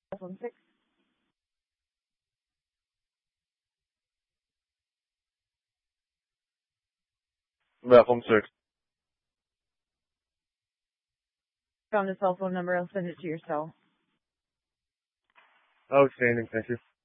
phone 6. Welcome, sir. Found a cell phone number. I'll send it to your cell. Outstanding. Thank you.